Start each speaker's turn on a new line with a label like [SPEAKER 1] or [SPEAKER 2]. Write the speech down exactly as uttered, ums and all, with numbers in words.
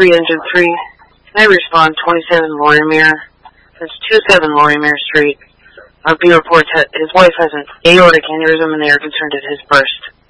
[SPEAKER 1] three Engine three. Can I respond twenty-seven Lorimer? That's two seven Lorimer Street. Our B reports that his wife has an aortic aneurysm and they are concerned at his burst.